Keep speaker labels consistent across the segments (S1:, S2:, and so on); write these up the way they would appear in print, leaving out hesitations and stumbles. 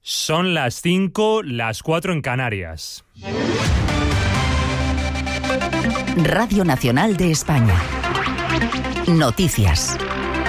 S1: Son las 5, las 4 en Canarias.
S2: Radio Nacional de España. Noticias.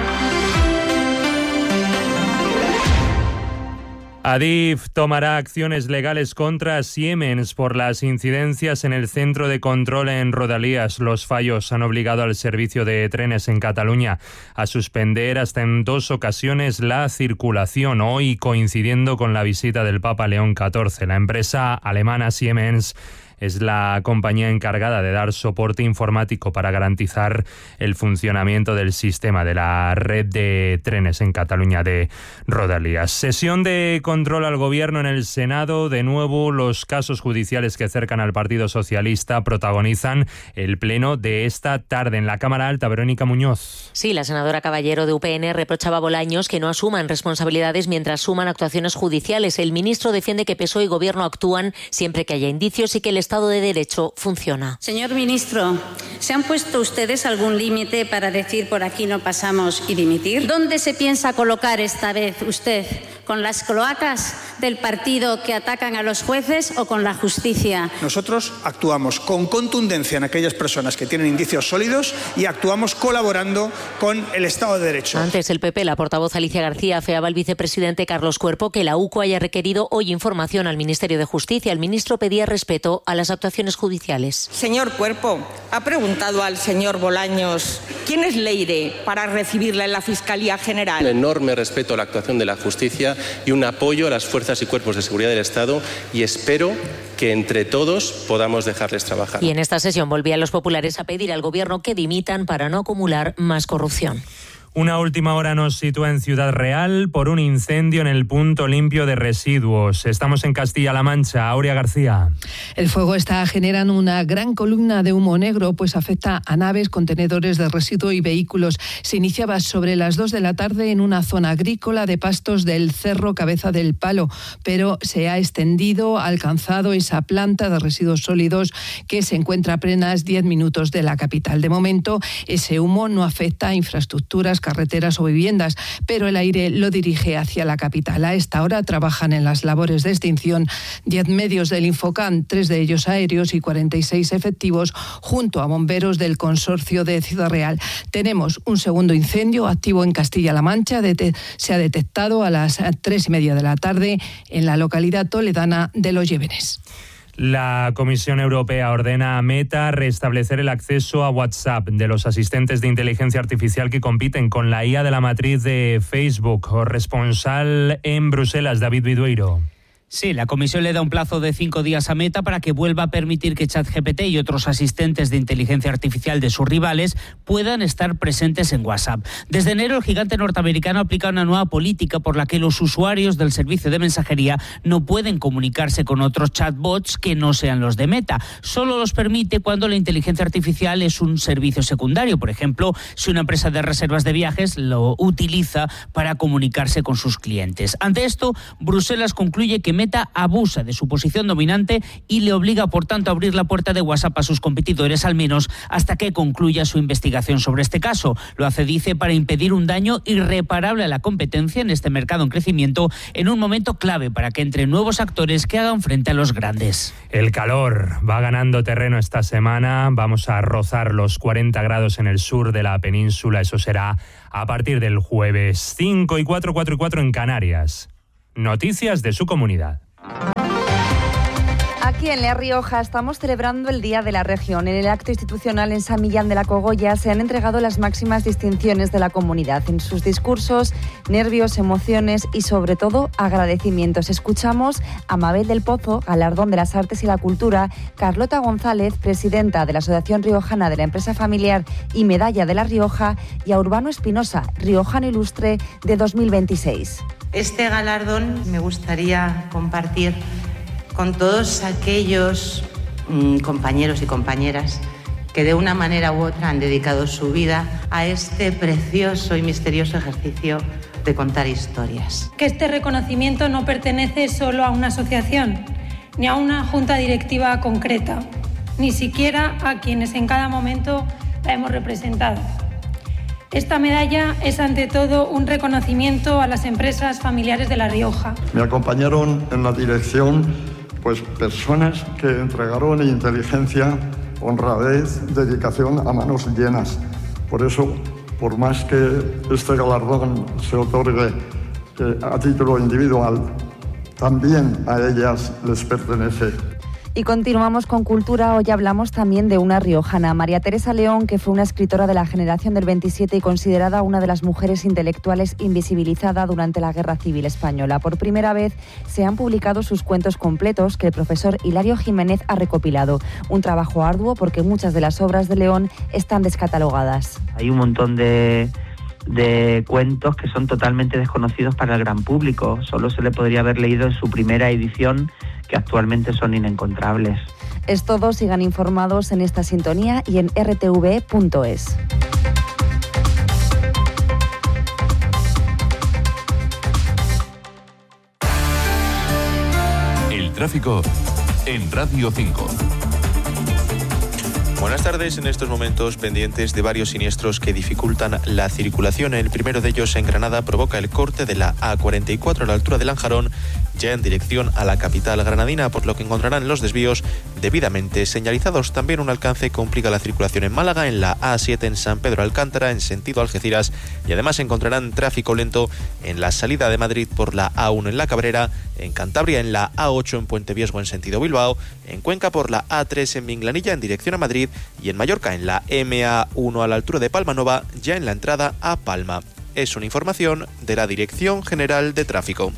S1: Adif tomará acciones legales contra Siemens por las incidencias en el centro de control en Rodalies. Los fallos han obligado al servicio de trenes en Cataluña a suspender hasta en 2 ocasiones la circulación, hoy coincidiendo con la visita del Papa León XIV. La empresa alemana Siemens es la compañía encargada de dar soporte informático para garantizar el funcionamiento del sistema de la red de trenes en Cataluña de Rodalies. Sesión de control al gobierno en el Senado. De nuevo, los casos judiciales que cercan al Partido Socialista protagonizan el pleno de esta tarde. En la Cámara Alta, Verónica Muñoz.
S3: Sí, la senadora Caballero de UPN reprochaba a Bolaños que no asuman responsabilidades mientras suman actuaciones judiciales. El ministro defiende que PSOE y Gobierno actúan siempre que haya indicios y que el Estado de Derecho funciona.
S4: Señor ministro, ¿se han puesto ustedes algún límite para decir por aquí no pasamos y dimitir? ¿Dónde se piensa colocar esta vez usted? ¿Con las cloacas del partido que atacan a los jueces o con la justicia?
S5: Nosotros actuamos con contundencia en aquellas personas que tienen indicios sólidos y actuamos colaborando con el Estado de Derecho.
S3: Antes el PP, la portavoz Alicia García, afeaba al vicepresidente Carlos Cuerpo que la UCO haya requerido hoy información al Ministerio de Justicia. El ministro pedía respeto a las actuaciones judiciales.
S6: Señor Cuerpo, ha preguntado al señor Bolaños quién es Leire para recibirla en la Fiscalía General.
S7: Un enorme respeto a la actuación de la justicia y un apoyo a las fuerzas y cuerpos de seguridad del Estado, y espero que entre todos podamos dejarles trabajar.
S3: Y en esta sesión volvían los populares a pedir al Gobierno que dimitan para no acumular más corrupción.
S1: Una última hora nos sitúa en Ciudad Real por un incendio en el punto limpio de residuos. Estamos en Castilla-La Mancha. Aurea García.
S8: El fuego está generando una gran columna de humo negro, pues afecta a naves, contenedores de residuos y vehículos. Se iniciaba sobre las 2 de la tarde en una zona agrícola de pastos del Cerro Cabeza del Palo, pero se ha extendido, ha alcanzado esa planta de residuos sólidos que se encuentra a apenas 10 minutos de la capital. De momento, ese humo no afecta a infraestructuras, carreteras o viviendas, pero el aire lo dirige hacia la capital. A esta hora trabajan en las labores de extinción 10 medios del Infocan, 3 de ellos aéreos y 46 efectivos junto a bomberos del consorcio de Ciudad Real. Tenemos un segundo incendio activo en Castilla-La Mancha. Se ha detectado a las 3:30 de la tarde en la localidad toledana de Los Llévenes.
S1: La Comisión Europea ordena a Meta restablecer el acceso a WhatsApp de los asistentes de inteligencia artificial que compiten con la IA de la matriz de Facebook. Corresponsal en Bruselas, David Vidueiro.
S9: Sí, la Comisión le da un plazo de 5 días a Meta para que vuelva a permitir que ChatGPT y otros asistentes de inteligencia artificial de sus rivales puedan estar presentes en WhatsApp. Desde enero, el gigante norteamericano aplica una nueva política por la que los usuarios del servicio de mensajería no pueden comunicarse con otros chatbots que no sean los de Meta. Solo los permite cuando la inteligencia artificial es un servicio secundario. Por ejemplo, si una empresa de reservas de viajes lo utiliza para comunicarse con sus clientes. Ante esto, Bruselas concluye que Meta abusa de su posición dominante y le obliga, por tanto, a abrir la puerta de WhatsApp a sus competidores, al menos hasta que concluya su investigación sobre este caso. Lo hace, dice, para impedir un daño irreparable a la competencia en este mercado en crecimiento, en un momento clave para que entren nuevos actores que hagan frente a los grandes.
S1: El calor va ganando terreno esta semana. Vamos a rozar los 40 grados en el sur de la península. Eso será a partir del jueves. 5 y 4, 4 y 4 en Canarias. Noticias de su comunidad.
S10: Aquí en La Rioja estamos celebrando el Día de la Región. En el acto institucional en San Millán de la Cogolla se han entregado las máximas distinciones de la comunidad. En sus discursos, nervios, emociones y sobre todo agradecimientos. Escuchamos a Mabel del Pozo, galardón de las Artes y la Cultura, Carlota González, presidenta de la Asociación Riojana de la Empresa Familiar y Medalla de La Rioja, y a Urbano Espinosa, riojano ilustre de 2026.
S11: Este galardón me gustaría compartir con todos aquellos compañeros y compañeras que de una manera u otra han dedicado su vida a este precioso y misterioso ejercicio de contar historias.
S12: Que este reconocimiento no pertenece solo a una asociación, ni a una junta directiva concreta, ni siquiera a quienes en cada momento la hemos representado. Esta medalla es ante todo un reconocimiento a las empresas familiares de La Rioja.
S13: Me acompañaron en la dirección personas que entregaron inteligencia, honradez, dedicación a manos llenas. Por eso, por más que este galardón se otorgue a título individual, también a ellas les pertenece.
S10: Y continuamos con cultura. Hoy hablamos también de una riojana, María Teresa León, que fue una escritora de la generación del 27 y considerada una de las mujeres intelectuales invisibilizada durante la Guerra Civil Española. Por primera vez se han publicado sus cuentos completos que el profesor Hilario Jiménez ha recopilado. Un trabajo arduo porque muchas de las obras de León están descatalogadas.
S14: Hay un montón de cuentos que son totalmente desconocidos para el gran público. Solo se le podría haber leído en su primera edición, que actualmente son inencontrables.
S10: Es todo, sigan informados en esta sintonía y en rtv.es.
S15: El tráfico en Radio 5.
S16: Buenas tardes. En estos momentos pendientes de varios siniestros que dificultan la circulación. El primero de ellos en Granada provoca el corte de la A44 a la altura de Lanjarón, ya en dirección a la capital granadina, por lo que encontrarán los desvíos debidamente señalizados. También un alcance complica la circulación en Málaga, en la A7 en San Pedro Alcántara, en sentido Algeciras, y además encontrarán tráfico lento en la salida de Madrid por la A1 en La Cabrera, en Cantabria en la A8 en Puente Viesgo en sentido Bilbao, en Cuenca por la A3 en Minglanilla en dirección a Madrid y en Mallorca en la MA1 a la altura de Palmanova, ya en la entrada a Palma. Es una información de la Dirección General de Tráfico.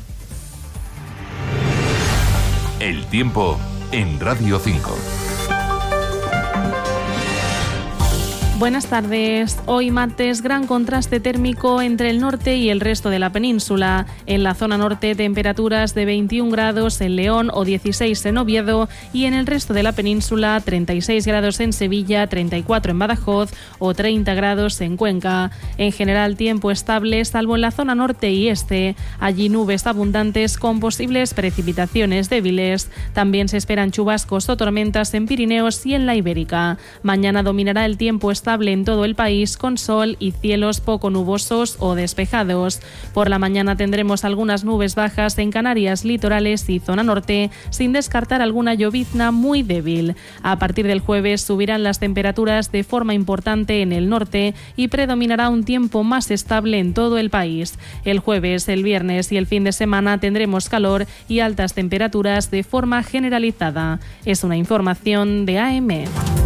S15: El tiempo en Radio 5.
S17: Buenas tardes. Hoy martes, gran contraste térmico entre el norte y el resto de la península. En la zona norte, temperaturas de 21 grados en León o 16 en Oviedo, y en el resto de la península, 36 grados en Sevilla, 34 en Badajoz o 30 grados en Cuenca. En general, tiempo estable, salvo en la zona norte y este. Allí nubes abundantes con posibles precipitaciones débiles. También se esperan chubascos o tormentas en Pirineos y en la Ibérica. Mañana dominará el tiempo estable en todo el país, con sol y cielos poco nubosos o despejados. Por la mañana tendremos algunas nubes bajas en Canarias, litorales y zona norte, sin descartar alguna llovizna muy débil. A partir del jueves subirán las temperaturas de forma importante en el norte y predominará un tiempo más estable en todo el país. El jueves, el viernes y el fin de semana tendremos calor y altas temperaturas de forma generalizada. Es una información de AM.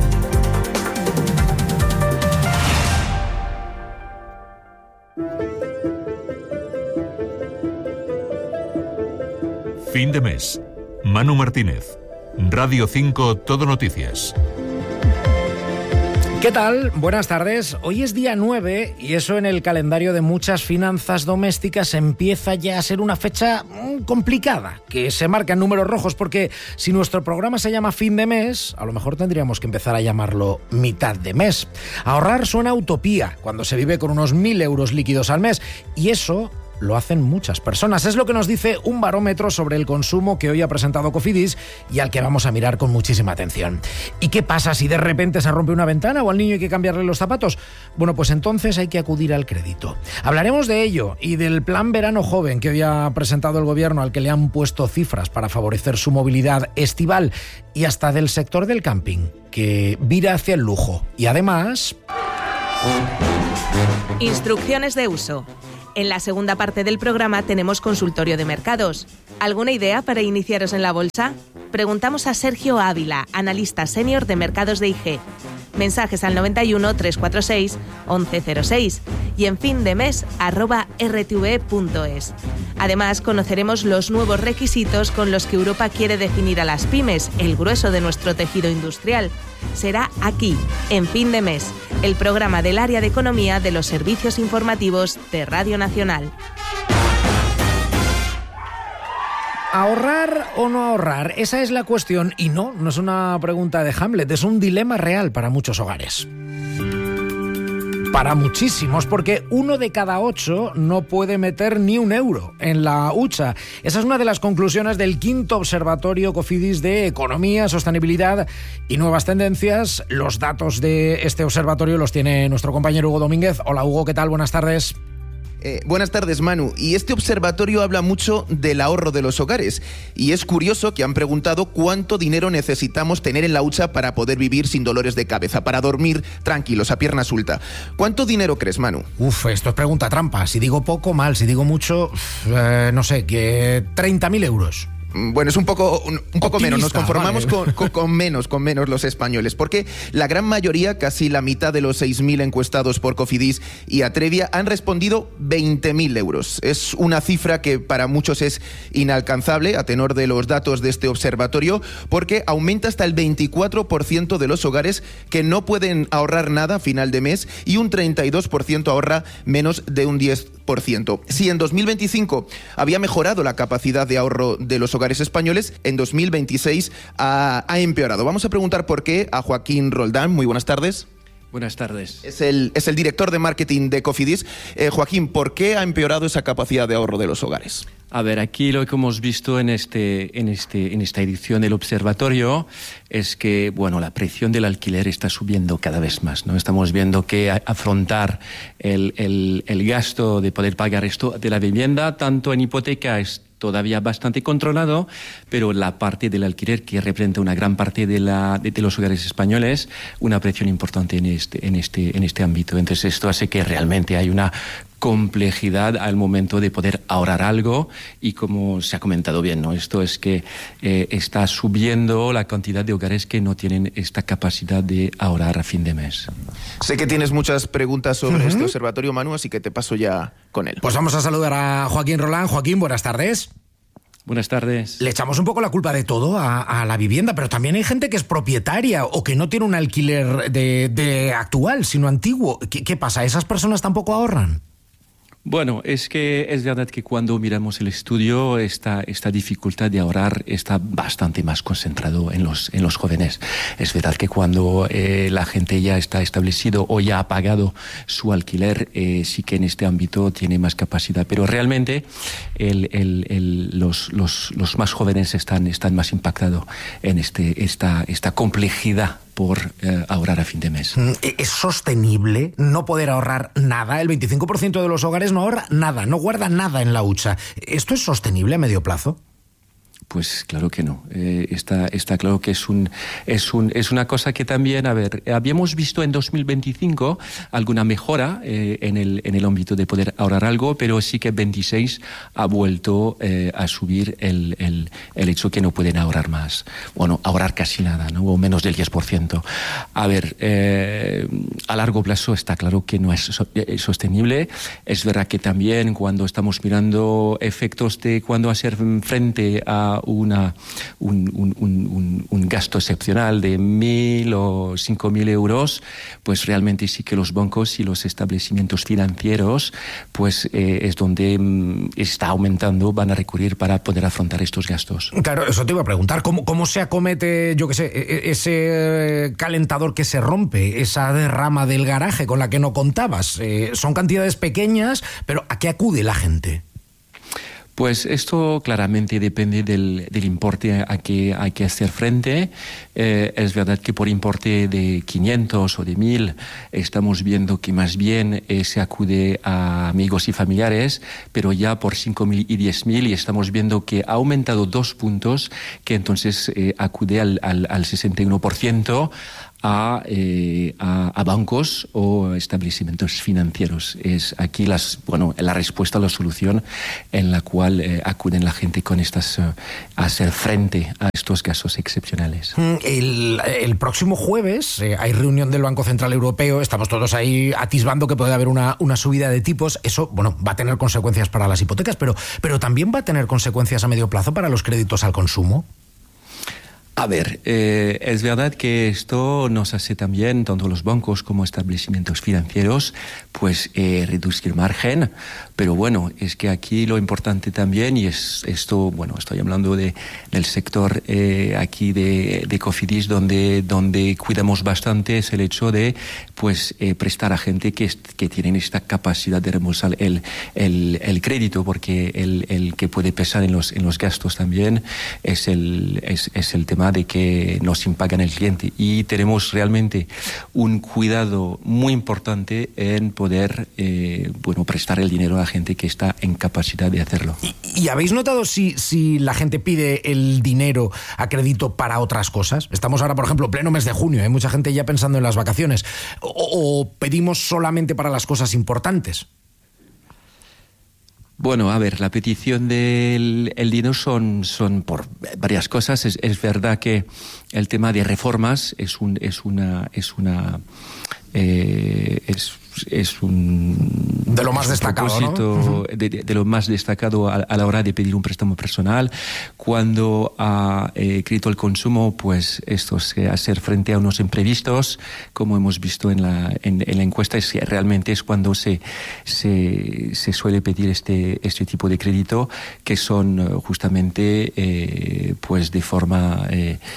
S15: Fin de mes. Manu Martínez. Radio 5 Todo Noticias.
S18: ¿Qué tal? Buenas tardes. Hoy es día 9 y eso en el calendario de muchas finanzas domésticas empieza ya a ser una fecha complicada, que se marca en números rojos, porque si nuestro programa se llama fin de mes, a lo mejor tendríamos que empezar a llamarlo mitad de mes. Ahorrar suena a utopía cuando se vive con unos 1.000 euros líquidos al mes, y eso lo hacen muchas personas. Es lo que nos dice un barómetro sobre el consumo que hoy ha presentado Cofidis y al que vamos a mirar con muchísima atención. ¿Y qué pasa si de repente se rompe una ventana o al niño hay que cambiarle los zapatos? Bueno, pues entonces hay que acudir al crédito. Hablaremos de ello y del plan Verano Joven que hoy ha presentado el gobierno, al que le han puesto cifras para favorecer su movilidad estival, y hasta del sector del camping, que vira hacia el lujo. Y además...
S19: Instrucciones de uso. En la segunda parte del programa tenemos consultorio de mercados. ¿Alguna idea para iniciaros en la bolsa? Preguntamos a Sergio Ávila, analista senior de mercados de IG. Mensajes al 91 346 1106 y en findemes@rtve.es. Además, conoceremos los nuevos requisitos con los que Europa quiere definir a las pymes, el grueso de nuestro tejido industrial. Será aquí, en Fin de Mes, el programa del área de economía de los servicios informativos de Radio Nacional.
S18: ¿Ahorrar o no ahorrar? Esa es la cuestión, y no es una pregunta de Hamlet, es un dilema real para muchos hogares. Para muchísimos, porque 1 de cada 8 no puede meter ni un euro en la hucha. Esa es una de las conclusiones del 5º Observatorio Cofidis de Economía, Sostenibilidad y Nuevas Tendencias. Los datos de este observatorio los tiene nuestro compañero Hugo Domínguez. Hola Hugo, ¿qué tal? Buenas tardes.
S20: Buenas tardes, Manu. Y este observatorio habla mucho del ahorro de los hogares. Y es curioso que han preguntado cuánto dinero necesitamos tener en la hucha para poder vivir sin dolores de cabeza, para dormir tranquilos, a pierna suelta. ¿Cuánto dinero crees, Manu?
S18: Esto es pregunta trampa. Si digo poco, mal. Si digo mucho, no sé, que 30.000 euros.
S20: Bueno, es un poco menos. Nos conformamos
S18: vale.
S20: con menos los españoles, porque la gran mayoría, casi la mitad de los 6.000 encuestados por Cofidis y Atrevia, han respondido 20.000 euros. Es una cifra que para muchos es inalcanzable, a tenor de los datos de este observatorio, porque aumenta hasta el 24% de los hogares que no pueden ahorrar nada a final de mes y un 32% ahorra menos de un 10%. Si en 2025 había mejorado la capacidad de ahorro de los hogares españoles, en 2026 ha empeorado. Vamos a preguntar por qué a Joaquín Roldán. Muy buenas tardes.
S21: Buenas tardes.
S20: Es el director de marketing de Cofidis. Joaquín, ¿por qué ha empeorado esa capacidad de ahorro de los hogares?
S21: A ver, aquí lo que hemos visto en esta edición del observatorio es que, bueno, la presión del alquiler está subiendo cada vez más, ¿no? Estamos viendo que afrontar el gasto de poder pagar esto de la vivienda, tanto en hipoteca, es todavía bastante controlado, pero la parte del alquiler, que representa una gran parte de los hogares españoles, una presión importante en este ámbito. Entonces esto hace que realmente hay una complejidad al momento de poder ahorrar algo, y como se ha comentado bien, ¿no? Esto es que está subiendo la cantidad de hogares que no tienen esta capacidad de ahorrar a fin de mes.
S20: Sé que tienes muchas preguntas sobre este observatorio, Manu, así que te paso ya con él.
S18: Pues vamos a saludar a Joaquín Roldán. Joaquín, buenas tardes.
S21: Buenas tardes.
S18: Le echamos un poco la culpa de todo a la vivienda, pero también hay gente que es propietaria o que no tiene un alquiler de actual, sino antiguo. ¿Qué pasa? ¿Esas personas tampoco ahorran?
S21: Bueno, es que es verdad que cuando miramos el estudio, esta dificultad de ahorrar está bastante más concentrado en los jóvenes. Es verdad que cuando la gente ya está establecido o ya ha pagado su alquiler, sí que en este ámbito tiene más capacidad. Pero realmente los más jóvenes están más impactados en esta complejidad por ahorrar a fin de mes.
S18: ¿Es sostenible no poder ahorrar nada? El 25% de los hogares no ahorra nada, no guarda nada en la hucha. ¿Esto es sostenible a medio plazo?
S21: Pues claro que no. Está claro que es una cosa que también, a ver, habíamos visto en 2025 alguna mejora en el ámbito de poder ahorrar algo, pero sí que 26 ha vuelto a subir el hecho que no pueden ahorrar más. Bueno, ahorrar casi nada, ¿no? O menos del 10%. A ver, a largo plazo está claro que no es sostenible. Es verdad que también cuando estamos mirando efectos de cuando hacer frente a un gasto excepcional de 1.000 o 5.000 euros, pues realmente sí que los bancos y los establecimientos financieros, pues es donde está aumentando, van a recurrir para poder afrontar estos gastos.
S18: Claro, eso te iba a preguntar, ¿cómo se acomete, yo qué sé, ese calentador que se rompe, esa derrama del garaje con la que no contabas? Son cantidades pequeñas, pero ¿a qué acude la gente?
S21: Pues esto claramente depende del importe a que hay que hacer frente. Es verdad que por importe de 500 o de 1.000 estamos viendo que más bien se acude a amigos y familiares, pero ya por 5.000 y 10.000 y estamos viendo que ha aumentado 2 puntos, que entonces acude al 61%. A bancos o establecimientos financieros. Es aquí la respuesta, la solución en la cual acuden la gente con a hacer frente a estos casos excepcionales.
S18: El próximo jueves hay reunión del Banco Central Europeo, estamos todos ahí atisbando que puede haber una subida de tipos. Eso, va a tener consecuencias para las hipotecas, pero también va a tener consecuencias a medio plazo para los créditos al consumo.
S21: A ver, es verdad que esto nos hace también, tanto los bancos como establecimientos financieros, pues reducir margen, pero bueno, es que aquí lo importante también, y es esto, bueno, estoy hablando del sector aquí de Cofidis, donde cuidamos bastante, es el hecho de pues prestar a gente que tienen esta capacidad de reembolsar el crédito, porque el que puede pesar en los gastos también es el tema de que nos impagan el cliente, y tenemos realmente un cuidado muy importante en poder prestar el dinero a la gente que está en capacidad de hacerlo.
S18: ¿Y habéis notado si la gente pide el dinero a crédito para otras cosas? Estamos ahora, por ejemplo, pleno mes de junio, hay mucha gente ya pensando en las vacaciones, o pedimos solamente para las cosas importantes.
S21: Bueno, a ver, la petición del dinero son por varias cosas. Es verdad que el tema de reformas es un
S18: de lo más destacado, ¿no?
S21: de lo más destacado a la hora de pedir un préstamo personal. Cuando ha crédito al consumo, pues esto se hacer frente a unos imprevistos, como hemos visto en la encuesta, realmente es cuando se suele pedir este tipo de crédito, que son justamente pues de forma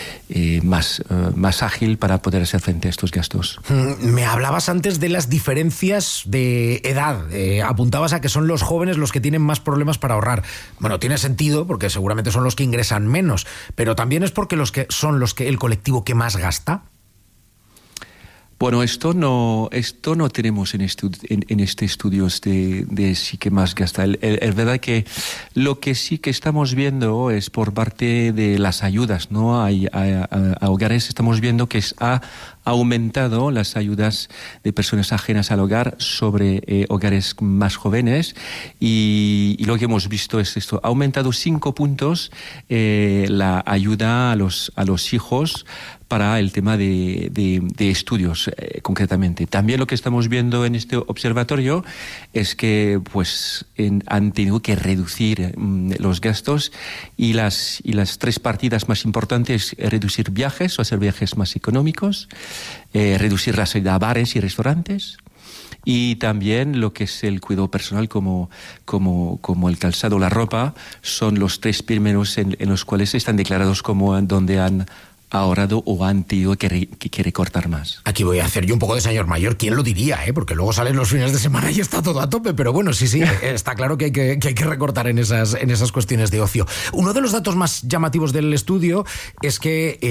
S21: más ágil para poder hacer frente a estos gastos.
S18: Me hablabas antes de las diferencias de edad. Apuntabas a que son los jóvenes los que tienen más problemas para ahorrar. Bueno, tiene sentido, porque seguramente son los que ingresan menos, pero también es porque son el colectivo que más gasta.
S21: Bueno, esto no tenemos en este estudio de sí que más gasta. Es verdad que lo que sí que estamos viendo es por parte de las ayudas, ¿no? A hogares estamos viendo que ha aumentado las ayudas de personas ajenas al hogar sobre hogares más jóvenes, y lo que hemos visto es esto: ha aumentado 5 puntos la ayuda a los hijos para el tema de estudios, concretamente. También lo que estamos viendo en este observatorio es que pues han tenido que reducir los gastos, y las 3 partidas más importantes: reducir viajes o hacer viajes más económicos, reducir la salida a bares y restaurantes, y también lo que es el cuidado personal como el calzado, la ropa, son los 3 primeros en los cuales están declarados como donde han ahorrado o han tenido que recortar más.
S18: Aquí voy a hacer yo un poco de señor mayor, ¿quién lo diría? Porque luego salen los fines de semana y está todo a tope, pero bueno, sí, está claro que hay que recortar en esas cuestiones de ocio. Uno de los datos más llamativos del estudio es que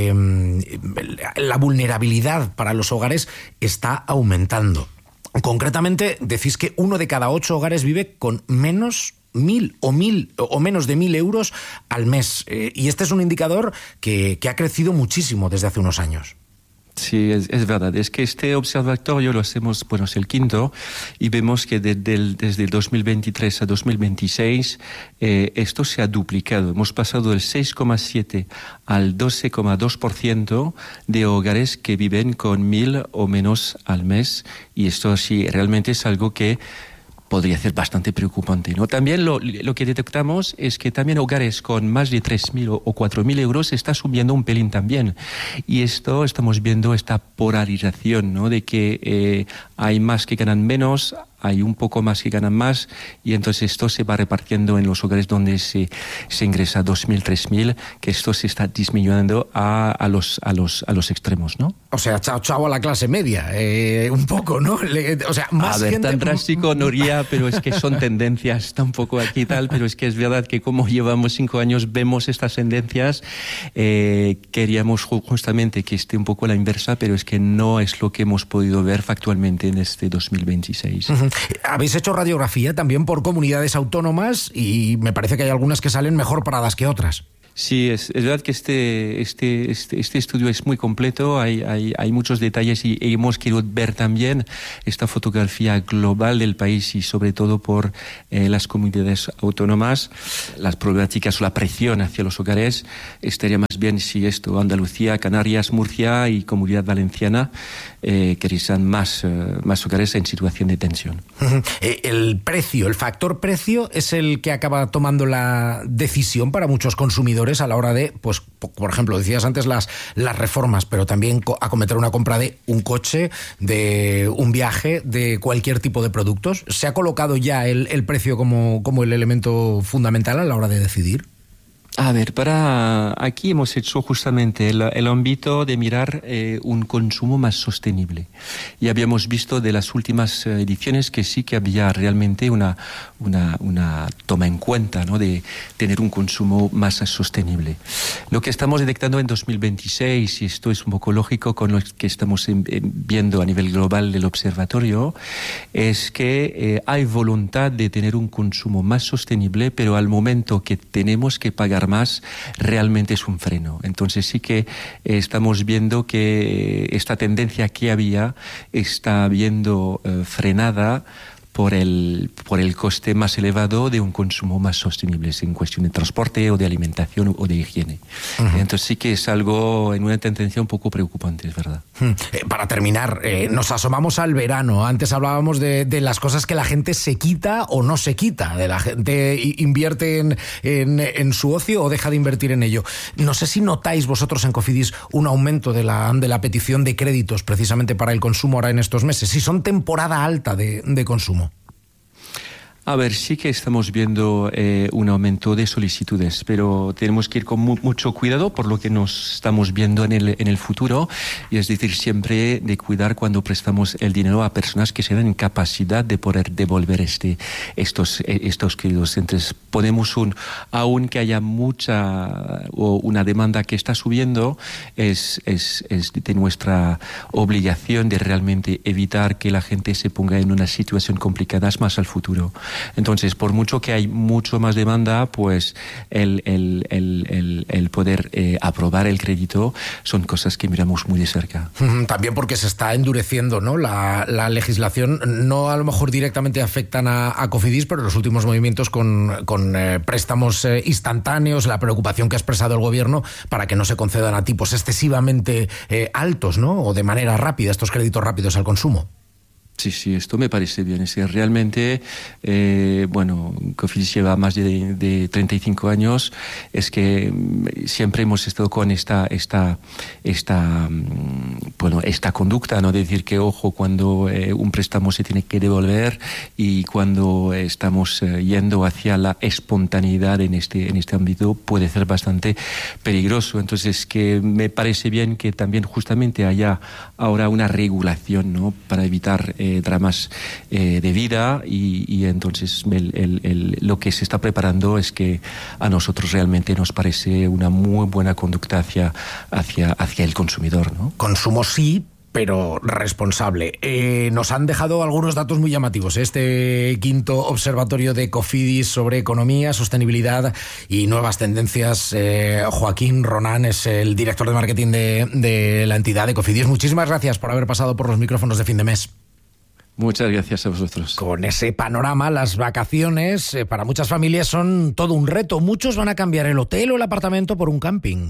S18: la vulnerabilidad para los hogares está aumentando. Concretamente, decís que 1 de cada 8 hogares vive con menos 1.000 o menos de 1.000 euros al mes. Y este es un indicador que ha crecido muchísimo desde hace unos años.
S21: Sí, es verdad. Es que este observatorio lo hacemos, bueno, es el 5º, y vemos que desde el 2023 a 2026 esto se ha duplicado. Hemos pasado del 6,7 al 12,2% de hogares que viven con 1.000 o menos al mes, y esto sí realmente es algo que podría ser bastante preocupante, ¿no? También lo que detectamos es que también hogares con más de 3.000 o 4.000 euros está subiendo un pelín también. Y esto estamos viendo esta polarización, ¿no? De que hay más que ganan menos, hay un poco más que ganan más, y entonces esto se va repartiendo en los hogares donde se ingresa 2.000, 3.000, que esto se está disminuyendo a los extremos, ¿no?
S18: O sea, chao a la clase media, un poco, ¿no? O sea, más
S21: a ver,
S18: gente...
S21: tan drástico no iría, pero es que son tendencias tampoco aquí tal, pero es que es verdad que como llevamos 5 años vemos estas tendencias, queríamos justamente que esté un poco a la inversa, pero es que no es lo que hemos podido ver factualmente en este 2026.
S18: Habéis hecho radiografía también por comunidades autónomas, y me parece que hay algunas que salen mejor paradas que otras.
S21: Sí, es verdad que este estudio es muy completo, hay muchos detalles, y hemos querido ver también esta fotografía global del país, y sobre todo por las comunidades autónomas, las problemáticas o la presión hacia los hogares. Estaría más Bien, si esto, Andalucía, Canarias, Murcia y Comunidad Valenciana, que serán más hogares en situación de tensión.
S18: El precio, el factor precio es el que acaba tomando la decisión para muchos consumidores a la hora de, pues, por ejemplo, decías antes las reformas, pero también acometer una compra de un coche, de un viaje, de cualquier tipo de productos. ¿Se ha colocado ya el precio como el elemento fundamental a la hora de decidir?
S21: A ver, aquí hemos hecho justamente el ámbito de mirar un consumo más sostenible. Y habíamos visto de las últimas ediciones que sí que había realmente una toma en cuenta, ¿no?, de tener un consumo más sostenible. Lo que estamos detectando en 2026, y esto es un poco lógico con lo que estamos viendo a nivel global del observatorio, es que hay voluntad de tener un consumo más sostenible, pero al momento que tenemos que pagar más, realmente es un freno. Entonces sí que estamos viendo que esta tendencia que había está viendo frenada por el coste más elevado de un consumo más sostenible, en cuestión de transporte o de alimentación o de higiene. Entonces sí que es algo en una tendencia un poco preocupante, es verdad.
S18: Para terminar, nos asomamos al verano. Antes hablábamos de las cosas que la gente se quita o no se quita, de la gente invierte en su ocio o deja de invertir en ello. No sé si notáis vosotros en Cofidis un aumento de la petición de créditos precisamente para el consumo ahora en estos meses, si son temporada alta de consumo.
S21: A ver, sí que estamos viendo un aumento de solicitudes, pero tenemos que ir con mucho cuidado por lo que nos estamos viendo en el futuro, y es decir, siempre de cuidar cuando prestamos el dinero a personas que sean en capacidad de poder devolver estos créditos. Entonces, ponemos aunque haya una demanda que está subiendo, es de nuestra obligación de realmente evitar que la gente se ponga en una situación complicada más al futuro. Entonces, por mucho que hay mucho más demanda, pues el poder aprobar el crédito son cosas que miramos muy de cerca.
S18: También porque se está endureciendo, ¿no?, la legislación. No a lo mejor directamente afectan a Cofidis, pero los últimos movimientos con préstamos instantáneos, la preocupación que ha expresado el gobierno para que no se concedan a tipos excesivamente altos, ¿no?, o de manera rápida, estos créditos rápidos al consumo.
S21: Sí, esto me parece bien. Es que realmente, Cofidis lleva más de 35 años. Es que siempre hemos estado con esta conducta, ¿no?, de decir que, ojo, cuando un préstamo se tiene que devolver y cuando estamos yendo hacia la espontaneidad en este ámbito puede ser bastante peligroso. Entonces, que me parece bien que también justamente haya ahora una regulación, ¿no?, para evitar dramas de vida, y entonces lo que se está preparando es que a nosotros realmente nos parece una muy buena conducta hacia el consumidor, ¿no?
S18: Consumo sí, pero responsable. Nos han dejado algunos datos muy llamativos. Este quinto observatorio de Cofidis sobre economía, sostenibilidad y nuevas tendencias. Joaquín Ronan es el director de marketing de la entidad de Cofidis. Muchísimas gracias por haber pasado por los micrófonos de Fin de Mes.
S21: Muchas gracias a vosotros.
S18: Con ese panorama, las vacaciones para muchas familias son todo un reto. Muchos van a cambiar el hotel o el apartamento por un camping.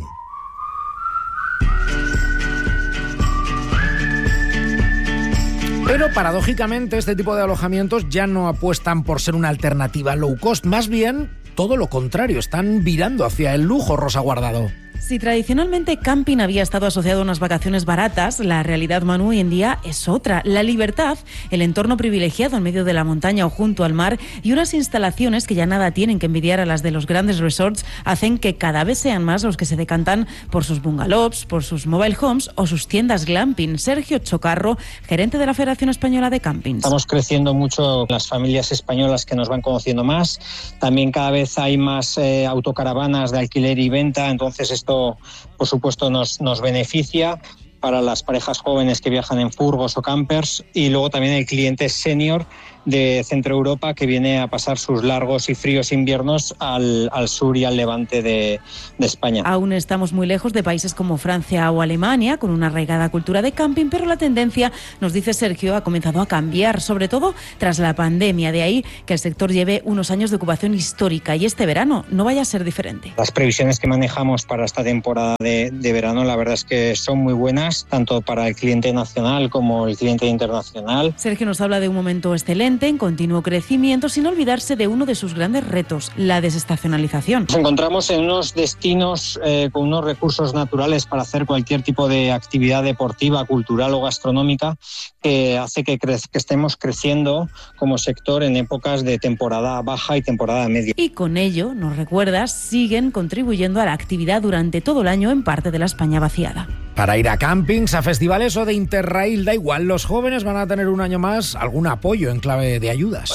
S18: Pero paradójicamente este tipo de alojamientos ya no apuestan por ser una alternativa low cost, más bien todo lo contrario, están virando hacia el lujo. Rosa Guardado.
S2: Si tradicionalmente camping había estado asociado a unas vacaciones baratas, la realidad, Manu, hoy en día es otra. La libertad, el entorno privilegiado en medio de la montaña o junto al mar y unas instalaciones que ya nada tienen que envidiar a las de los grandes resorts hacen que cada vez sean más los que se decantan por sus bungalows, por sus mobile homes o sus tiendas glamping. Sergio Chocarro, gerente de la Federación Española de Campings.
S22: Estamos creciendo mucho las familias españolas que nos van conociendo más. También cada vez hay más autocaravanas de alquiler y venta, entonces esto por supuesto nos beneficia para las parejas jóvenes que viajan en furgos o campers, y luego también el cliente senior de Centro Europa que viene a pasar sus largos y fríos inviernos al sur y al levante de España.
S2: Aún estamos muy lejos de países como Francia o Alemania, con una arraigada cultura de camping, pero la tendencia, nos dice Sergio, ha comenzado a cambiar, sobre todo tras la pandemia. De ahí que el sector lleve unos años de ocupación histórica y este verano no vaya a ser diferente.
S22: Las previsiones que manejamos para esta temporada de verano, la verdad es que son muy buenas, tanto para el cliente nacional como el cliente internacional.
S2: Sergio nos habla de un momento excelente, en continuo crecimiento, sin olvidarse de uno de sus grandes retos, la desestacionalización.
S22: Nos encontramos en unos destinos con unos recursos naturales para hacer cualquier tipo de actividad deportiva, cultural o gastronómica, que hace que estemos creciendo como sector en épocas de temporada baja y temporada media.
S2: Y con ello, nos recuerdas, siguen contribuyendo a la actividad durante todo el año en parte de la España vaciada.
S18: Para ir a campings, a festivales o de Interrail, da igual, los jóvenes van a tener un año más algún apoyo en clave de ayudas.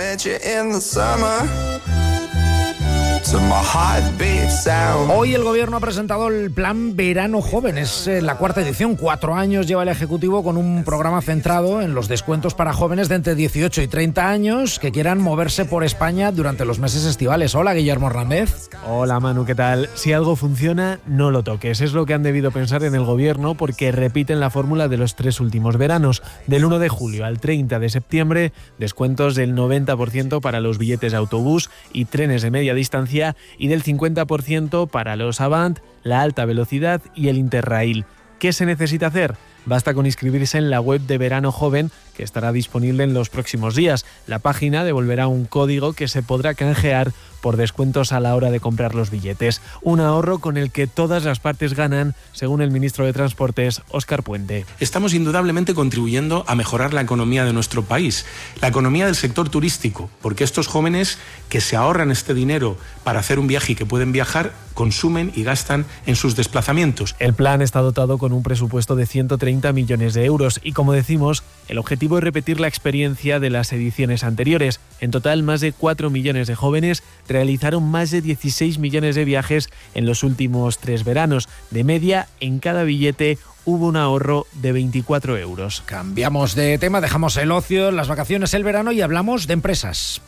S18: Hoy el gobierno ha presentado el plan Verano Joven, es la cuarta edición, 4 años lleva el Ejecutivo con un programa centrado en los descuentos para jóvenes de entre 18 y 30 años que quieran moverse por España durante los meses estivales. Hola, Guillermo Hernández.
S4: Hola, Manu, ¿qué tal? Si algo funciona, no lo toques. Es lo que han debido pensar en el gobierno porque repiten la fórmula de los 3 últimos veranos. Del 1 de julio al 30 de septiembre, descuentos del 90% para los billetes de autobús y trenes de media distancia y del 50% para los Avant, la alta velocidad y el Interrail. ¿Qué se necesita hacer? Basta con inscribirse en la web de Verano Joven, que estará disponible en los próximos días. La página devolverá un código que se podrá canjear por descuentos a la hora de comprar los billetes. Un ahorro con el que todas las partes ganan, según el ministro de Transportes, Óscar Puente.
S5: Estamos indudablemente contribuyendo a mejorar la economía de nuestro país, la economía del sector turístico, porque estos jóvenes que se ahorran este dinero para hacer un viaje y que pueden viajar, consumen y gastan en sus desplazamientos.
S4: El plan está dotado con un presupuesto de 130 millones de euros y, como decimos, el objetivo es repetir la experiencia de las ediciones anteriores. En total, más de 4 millones de jóvenes realizaron más de 16 millones de viajes en los últimos 3 veranos. De media, en cada billete hubo un ahorro de 24 euros.
S18: Cambiamos de tema, dejamos el ocio, las vacaciones, el verano y hablamos de empresas.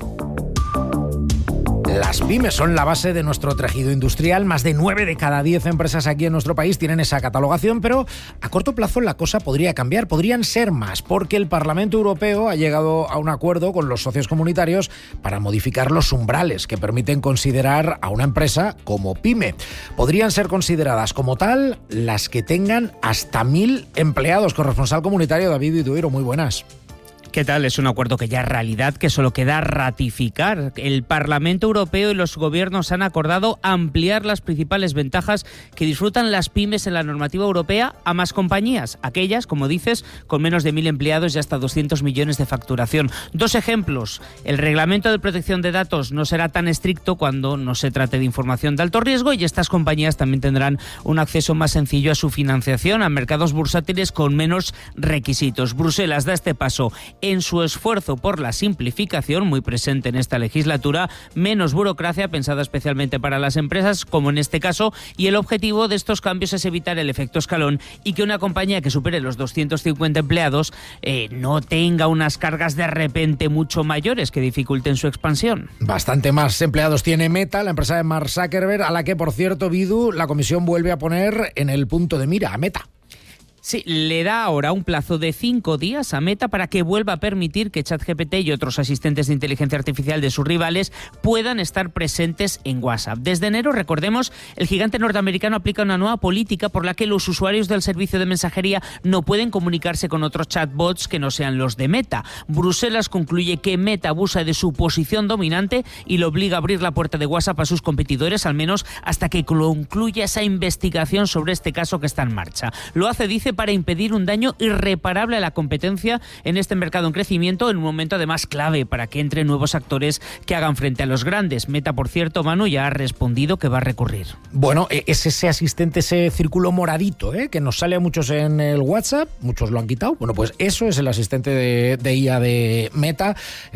S18: Las pymes son la base de nuestro tejido industrial. Más de 9 de cada 10 empresas aquí en nuestro país tienen esa catalogación, pero a corto plazo la cosa podría cambiar, podrían ser más, porque el Parlamento Europeo ha llegado a un acuerdo con los socios comunitarios para modificar los umbrales que permiten considerar a una empresa como pyme. Podrían ser consideradas como tal las que tengan hasta 1.000 empleados. Corresponsal comunitario David Vidueiro, muy buenas.
S9: ¿Qué tal? Es un acuerdo que ya es realidad, que solo queda ratificar. El Parlamento Europeo y los gobiernos han acordado ampliar las principales ventajas que disfrutan las pymes en la normativa europea a más compañías, aquellas, como dices, con menos de 1.000 empleados y hasta 200 millones de facturación. 2 ejemplos. El reglamento de protección de datos no será tan estricto cuando no se trate de información de alto riesgo y estas compañías también tendrán un acceso más sencillo a su financiación, a mercados bursátiles con menos requisitos. Bruselas da este paso en su esfuerzo por la simplificación, muy presente en esta legislatura, menos burocracia pensada especialmente para las empresas, como en este caso, y el objetivo de estos cambios es evitar el efecto escalón y que una compañía que supere los 250 empleados no tenga unas cargas de repente mucho mayores que dificulten su expansión.
S18: Bastante más empleados tiene Meta, la empresa de Mark Zuckerberg, a la que, por cierto, Vidu, la Comisión vuelve a poner en el punto de mira a Meta.
S9: Sí, le da ahora un plazo de 5 días a Meta para que vuelva a permitir que ChatGPT y otros asistentes de inteligencia artificial de sus rivales puedan estar presentes en WhatsApp. Desde enero, recordemos, el gigante norteamericano aplica una nueva política por la que los usuarios del servicio de mensajería no pueden comunicarse con otros chatbots que no sean los de Meta. Bruselas concluye que Meta abusa de su posición dominante y lo obliga a abrir la puerta de WhatsApp a sus competidores, al menos hasta que concluya esa investigación sobre este caso que está en marcha. Lo hace, dice, para impedir un daño irreparable a la competencia en este mercado en crecimiento, en un momento además clave para que entren nuevos actores que hagan frente a los grandes. Meta, por cierto, Manu, ya ha respondido que va a recurrir.
S18: Bueno, es ese asistente, ese círculo moradito, que nos sale a muchos en el WhatsApp, muchos lo han quitado. Bueno, pues eso es el asistente de IA de Meta,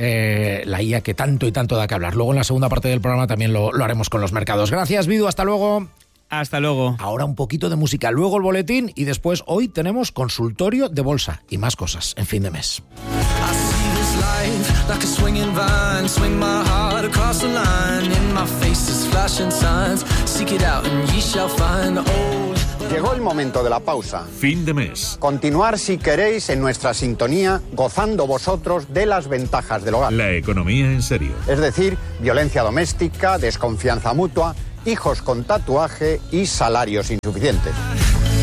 S18: la IA que tanto y tanto da que hablar. Luego en la segunda parte del programa también lo haremos con los mercados. Gracias, Vidu, hasta luego.
S9: Hasta luego.
S18: Ahora un poquito de música, luego el boletín y después hoy tenemos consultorio de bolsa y más cosas en fin de mes.
S6: life like a swinging vine. Swing my heart across the line. In my face is flashing signs. Seek it out and ye shall find.
S7: Llegó el momento de la pausa.
S15: Fin de mes.
S7: Continuar, si queréis, en nuestra sintonía, gozando vosotros de las ventajas del hogar.
S15: La economía en serio.
S7: Es decir, violencia doméstica, desconfianza mutua, hijos con tatuaje y salarios insuficientes.